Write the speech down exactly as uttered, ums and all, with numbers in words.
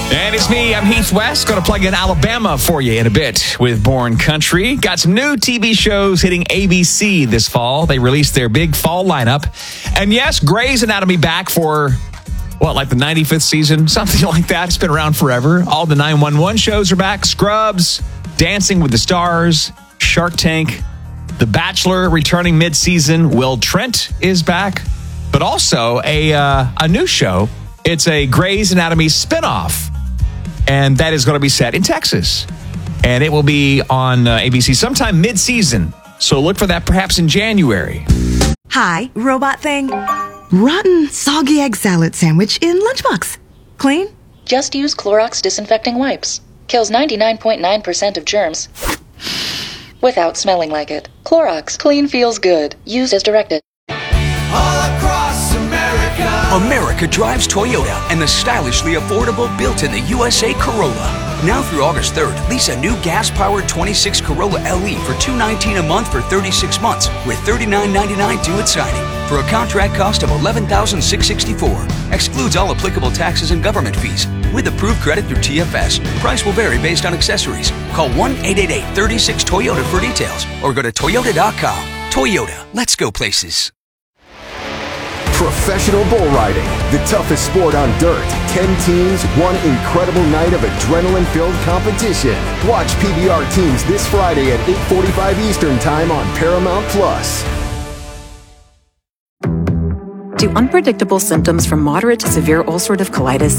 And it's me, I'm Heath West, going to plug in Alabama for you in a bit with Born Country. Got some new T V shows hitting A B C this fall. They released their big fall lineup. And yes, Grey's Anatomy back for, what, like the ninety-fifth season? Something like that. It's been around forever. All the nine one one shows are back. Scrubs, Dancing with the Stars, Shark Tank, The Bachelor returning mid-season. Will Trent is back. But also a, uh, a new show. It's a Grey's Anatomy spinoff. And that is going to be set in Texas. And it will be on uh, A B C sometime mid-season. So look for that perhaps in January. Hi, robot thing. Rotten, soggy egg salad sandwich in lunchbox. Clean? Just use Clorox disinfecting wipes. Kills ninety-nine point nine percent of germs without smelling like it. Clorox. Clean feels good. Use as directed. All across America. America drives Toyota and the stylishly affordable built-in the U S A Corolla. Now through August third, lease a new gas-powered twenty-six Corolla L E for two hundred nineteen dollars a month for thirty-six months with thirty-nine ninety-nine due at signing for a contract cost of eleven thousand six hundred sixty-four dollars. Excludes all applicable taxes and government fees. With approved credit through T F S, price will vary based on accessories. Call one eight eight eight, three six, Toyota for details or go to toyota dot com. Toyota, let's go places. Professional bull riding, the toughest sport on dirt. Ten teams, one incredible night of adrenaline-filled competition. Watch P B R teams this Friday at eight forty-five Eastern Time on Paramount Plus. Do unpredictable symptoms from moderate to severe ulcerative colitis